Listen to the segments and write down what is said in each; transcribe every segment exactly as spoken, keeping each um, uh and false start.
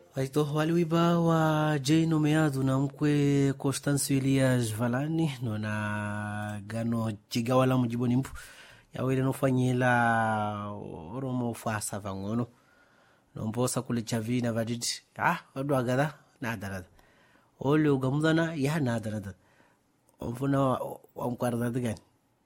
Aito waliwiba wa Jay nomeado na mkwe Constâncio Elias Valani no na gano chigawala mjiboni mpu ya wile nofanyela oromo fasa vangono no mposa kule chavina vaditi ah wadu agada nada nada ole ugamudana ya nada nada omfuna wa mkwarda digani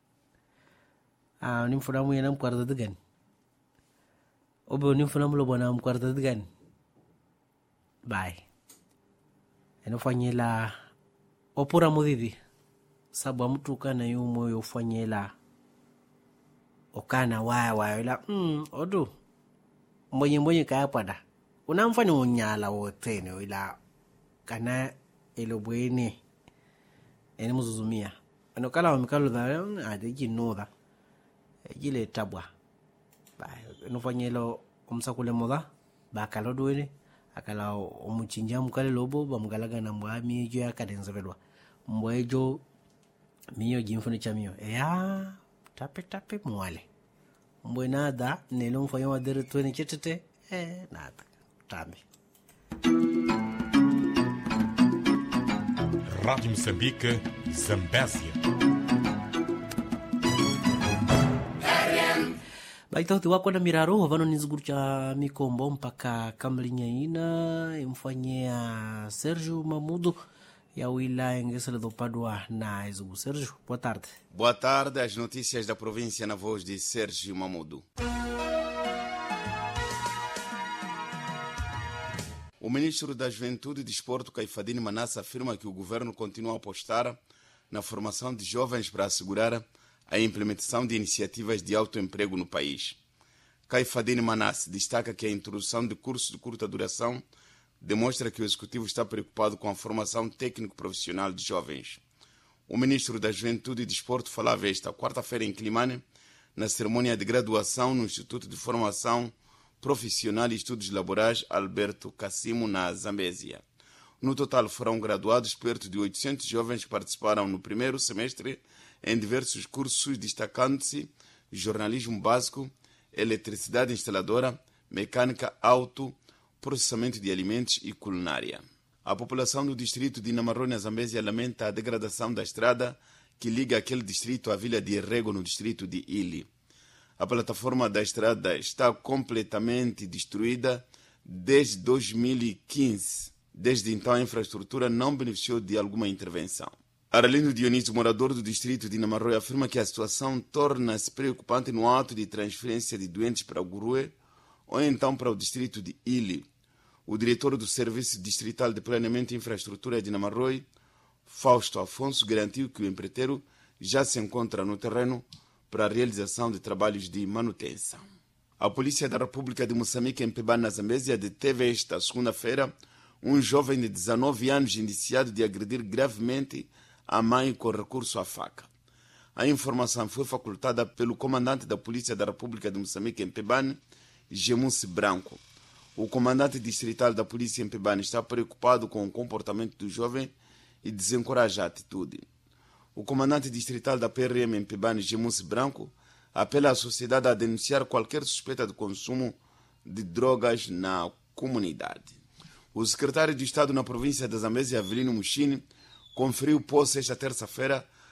ah nimfuna mu yana mkwarda digani obo nimfuna mulo bona mkwarda digani bye enofanyela opura mudidi sabu mtu kana yumo yofanyela okana waya waya ila mm odu mbonye mbonye kaya pada unamfanya unyala wotene ila kana elobwene ene muzuzumia anokala wa mikalo da adiji noda ejile tabwa bye enofanyelo omsakule moda bakalodwene akala omuchinja mukale lobo bamugalaga na mwami ejo yakadenzebelwa mbwejo miyo jimfune chamio ya tape tape mwale mbwe nada nelo mfanyo wa dere tweni chetete eh nada tambi. Rádio Moçambique, Zambésia. Baitauti wako na miraro wavano nizuguru cha mikombo mpaka kamlinya ina imfanyia Sergio Mamudo ya wilaya Ngesela do Padua na Izugu. Sergio, boa tarde. Boa tarde, as notícias da província na voz de Sergio Mamudo. O ministro da Juventude e Desporto, Caifadine Manassa, afirma que o governo continua a apostar na formação de jovens para assegurar a implementação de iniciativas de autoemprego no país. Caifadine Manassa destaca que a introdução de cursos de curta duração demonstra que o executivo está preocupado com a formação técnico-profissional de jovens. O ministro da Juventude e Desporto falava esta quarta-feira em Climane, na cerimônia de graduação no Instituto de Formação Profissional e Estudos Laborais Alberto Cassimo, na Zambésia. No total foram graduados perto de oitocentos jovens que participaram no primeiro semestre em diversos cursos, destacando-se jornalismo básico, eletricidade instaladora, mecânica auto, processamento de alimentos e culinária. A população do distrito de Namarro, na Zambésia, lamenta a degradação da estrada que liga aquele distrito à vila de Rego, no distrito de Ili. A plataforma da estrada está completamente destruída desde dois mil e quinze. Desde então, a infraestrutura não beneficiou de alguma intervenção. Arlindo Dionísio, morador do distrito de Namarroia, afirma que a situação torna-se preocupante no ato de transferência de doentes para o Gurue ou então para o distrito de Ili. O diretor do Serviço Distrital de Planeamento e Infraestrutura de Namarroia, Fausto Afonso, garantiu que o empreiteiro já se encontra no terreno para a realização de trabalhos de manutenção. A Polícia da República de Moçambique, em Pebane, na Zambésia, deteve esta segunda-feira um jovem de dezanove anos indiciado de agredir gravemente a mãe com recurso à faca. A informação foi facultada pelo comandante da Polícia da República de Moçambique em Pebane, Gemunce Branco. O comandante distrital da Polícia em Pebane está preocupado com o comportamento do jovem e desencoraja a atitude. O comandante distrital da P R M em Pebane, Gemunce Branco, apela à sociedade a denunciar qualquer suspeita de consumo de drogas na comunidade. O secretário de Estado na província da Zambésia, Avelino Mushini, conferiu posse esta terça-feira